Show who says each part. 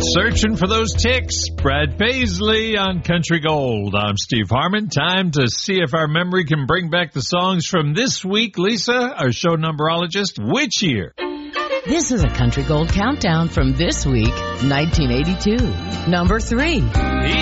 Speaker 1: Searching for those ticks. Brad Paisley on Country Gold. I'm Steve Harmon. Time to see if our memory can bring back the songs from this week. Lisa, our show numberologist, which year?
Speaker 2: This is a Country Gold countdown from this week, 1982. Number 3.